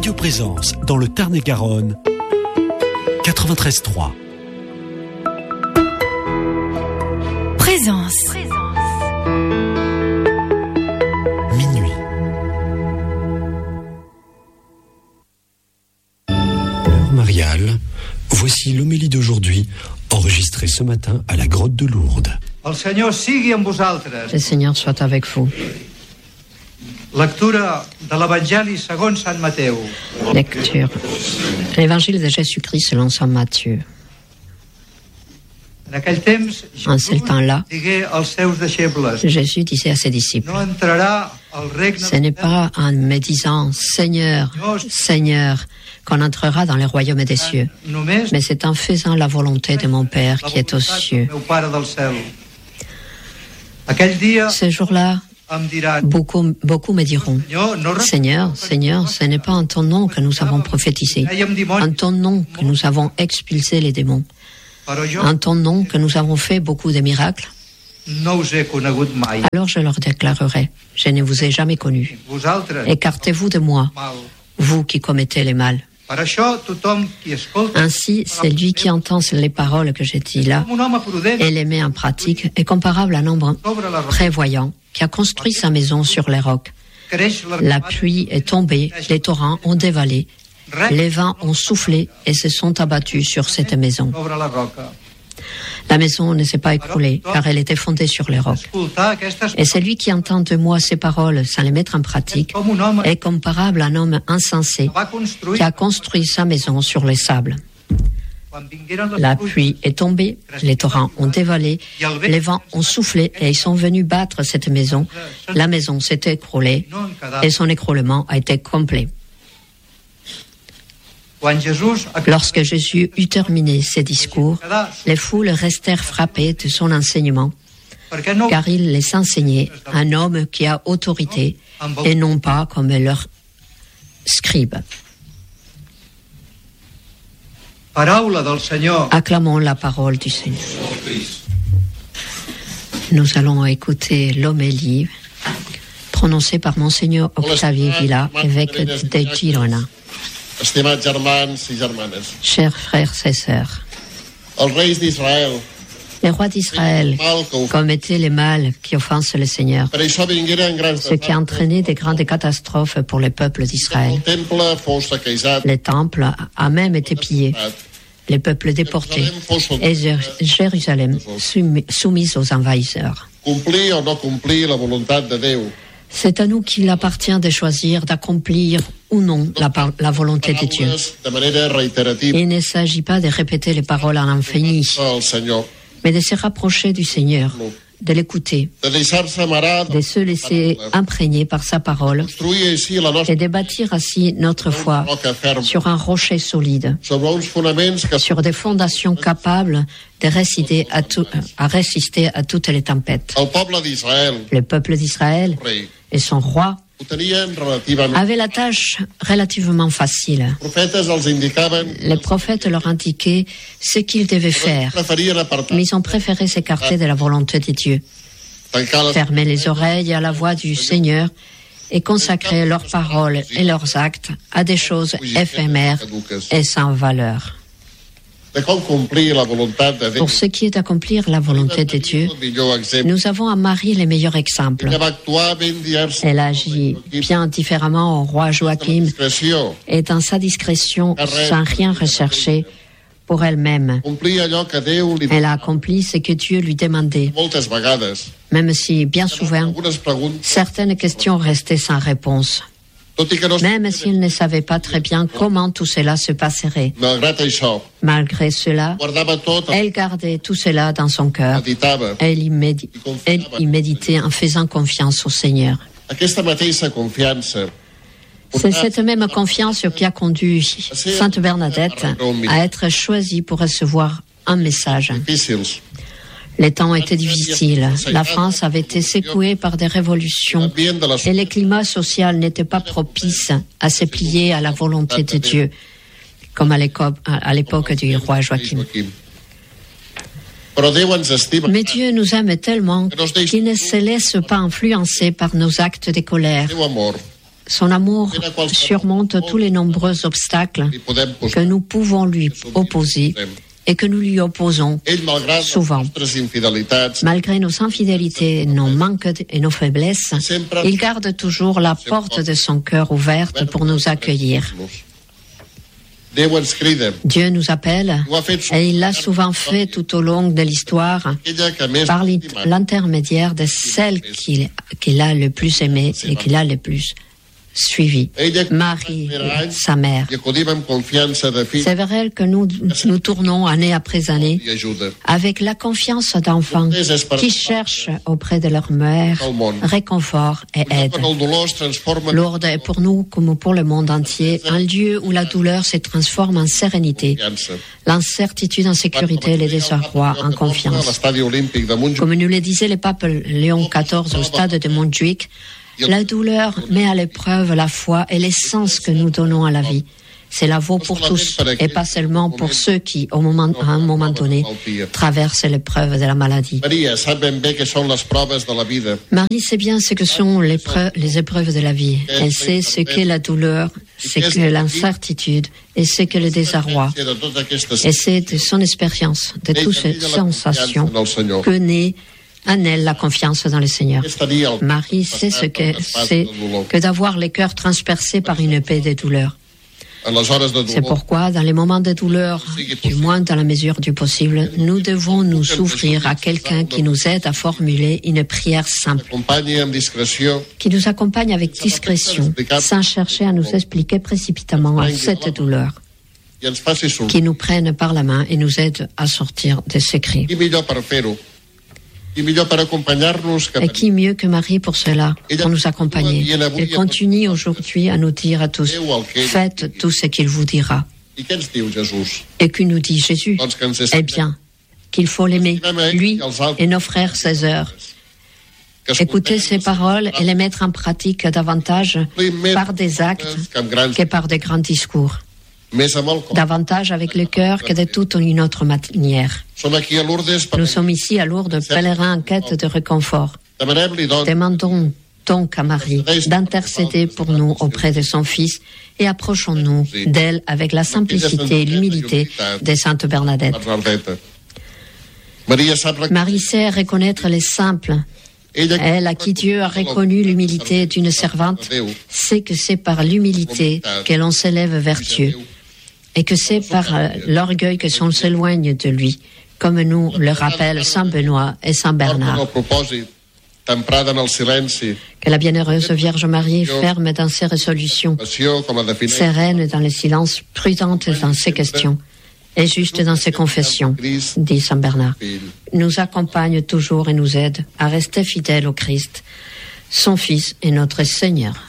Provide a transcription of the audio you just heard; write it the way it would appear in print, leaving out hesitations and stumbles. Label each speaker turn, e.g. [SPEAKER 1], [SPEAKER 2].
[SPEAKER 1] Radio Présence dans le Tarn-et-Garonne, 93.3.
[SPEAKER 2] Présence.
[SPEAKER 1] Minuit. L'heure mariale, voici l'homélie d'aujourd'hui, enregistrée ce matin à la grotte de Lourdes.
[SPEAKER 3] Le Seigneur soit avec vous. Lecture L'évangile de Jésus-Christ selon saint Matthieu. En ce temps-là, Jésus disait à ses disciples, ce n'est pas en me disant Seigneur, Seigneur, qu'on entrera dans le royaume des cieux, mais c'est en faisant la volonté de mon Père qui est aux cieux. Ce jour-là, beaucoup me diront, Seigneur, Seigneur, ce n'est pas en ton nom que nous avons prophétisé, en ton nom que nous avons expulsé les démons, en ton nom que nous avons fait beaucoup de miracles. Alors je leur déclarerai, je ne vous ai jamais connus. Écartez-vous de moi, vous qui commettez les mal. Ainsi, celui qui entend les paroles que j'ai dites là et les met en pratique est comparable à un homme prévoyant qui a construit sa maison sur les rocs. La pluie est tombée, les torrents ont dévalé, les vents ont soufflé et se sont abattus sur cette maison. La maison ne s'est pas écroulée car elle était fondée sur les rocs. Et celui qui entend de moi ces paroles sans les mettre en pratique est comparable à un homme insensé qui a construit sa maison sur les sables. La pluie est tombée, les torrents ont dévalé, les vents ont soufflé et ils sont venus battre cette maison. La maison s'est écroulée et son écroulement a été complet. Lorsque Jésus eut terminé ses discours, les foules restèrent frappées de son enseignement, car il les enseignait, un homme qui a autorité, et non pas comme leurs scribes. Acclamons la parole du Seigneur. Nous allons écouter l'homélie prononcée par Monseigneur Octavie Vila, évêque de Girona.
[SPEAKER 4] Estimats germans i germanes.
[SPEAKER 3] Chers frères et sœurs, les rois d'Israël commettaient les mal qui offensent le Seigneur, ce qui a entraîné des grandes catastrophes pour les peuples d'Israël. Le temple a même été pillé, les peuples déportés et Jérusalem soumise aux envahisseurs. C'est à nous qu'il appartient de choisir d'accomplir ou non la volonté de Dieu. Il ne s'agit pas de répéter les paroles à l'infini, mais de se rapprocher du Seigneur, de l'écouter, de se laisser imprégner par sa parole et de bâtir ainsi notre foi sur un rocher solide, sur des fondations capables de résister à toutes les tempêtes. Le peuple d'Israël et son roi avaient la tâche relativement facile. Les prophètes leur indiquaient ce qu'ils devaient faire, mais ils ont préféré s'écarter de la volonté de Dieu, fermer les oreilles à la voix du Seigneur et consacrer leurs paroles et leurs actes à des choses éphémères et sans valeur. Pour ce qui est d'accomplir la volonté de Dieu, nous avons à Marie les meilleurs exemples. Elle agit bien différemment au roi Joachim et dans sa discrétion, sans rien rechercher pour elle-même. Elle a accompli ce que Dieu lui demandait, même si, bien souvent, certaines questions restaient sans réponse. Même s'il ne savait pas très bien comment tout cela se passerait. Malgré cela, elle gardait tout cela dans son cœur. Elle y méditait en faisant confiance au Seigneur. C'est cette même confiance qui a conduit Sainte Bernadette à être choisie pour recevoir un message. Les temps étaient difficiles. La France avait été secouée par des révolutions et le climat social n'était pas propice à se plier à la volonté de Dieu, comme à l'époque du roi Joachim. Mais Dieu nous aime tellement qu'il ne se laisse pas influencer par nos actes de colère. Son amour surmonte tous les nombreux obstacles que nous pouvons lui opposer et que nous lui opposons souvent. Malgré nos infidélités, nos manques et nos faiblesses, il garde toujours la porte de son cœur ouverte pour nous accueillir. Dieu nous appelle, et il l'a souvent fait tout au long de l'histoire, par l'intermédiaire de celle qu'il a le plus aimée et qu'il a le plus suivi, Marie, sa mère. C'est vers elle que nous tournons année après année avec la confiance d'enfants qui cherchent auprès de leur mère réconfort et aide. Lourdes est pour nous, comme pour le monde entier, un lieu où la douleur se transforme en sérénité, l'incertitude en sécurité et le désarroi en confiance. Comme nous le disait le pape Léon XIV au stade de Montjuïc, la douleur met à l'épreuve la foi et l'essence que nous donnons à la vie. Cela vaut pour tous et pas seulement pour ceux qui, à un moment donné, traversent l'épreuve de la maladie. Marie sait bien ce que sont les épreuves de la vie. Elle sait ce qu'est la douleur, ce qu'est l'incertitude et ce qu'est le désarroi. Et c'est de son expérience, de toutes ces sensations que naît en elle la confiance dans le Seigneur. Marie sait ce que c'est que d'avoir le cœur transpercé par une épée de douleur. C'est pourquoi, dans les moments de douleur, du moins dans la mesure du possible, nous devons nous ouvrir à quelqu'un qui nous aide à formuler une prière simple, qui nous accompagne avec discrétion, sans chercher à nous expliquer précipitamment cette douleur, qui nous prenne par la main et nous aide à sortir de ces cris. Et qui mieux que Marie pour cela, pour nous accompagner. Elle continue aujourd'hui à nous dire à tous, faites tout ce qu'il vous dira. Et que nous dit Jésus? Eh bien, qu'il faut l'aimer, lui et nos frères et sœurs. Écouter ses paroles et les mettre en pratique davantage par des actes que par de grands discours. Davantage avec le cœur que de toute une autre manière. Nous sommes ici à Lourdes, pèlerins en quête de réconfort. Demandons donc à Marie d'intercéder pour nous auprès de son Fils et approchons-nous d'elle avec la simplicité et l'humilité de Sainte Bernadette. Marie sait reconnaître les simples. Elle, à qui Dieu a reconnu l'humilité d'une servante, sait que c'est par l'humilité que l'on s'élève vers Dieu. Et que c'est par l'orgueil que l'on s'éloigne de lui, comme nous le rappellent Saint Benoît et Saint Bernard. Que la bienheureuse Vierge Marie, ferme dans ses résolutions, sereine dans le silence, prudente dans ses questions, et juste dans ses confessions, dit Saint Bernard, nous accompagne toujours et nous aide à rester fidèles au Christ, son Fils et notre Seigneur.